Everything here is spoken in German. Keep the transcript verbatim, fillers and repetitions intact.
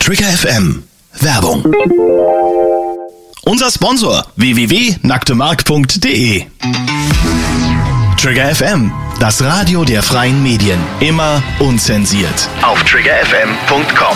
Trigger F M. Werbung. Unser Sponsor w w w punkt nacktemark punkt de. Trigger F M, das Radio der freien Medien. Immer unzensiert. Auf trigger f m punkt com.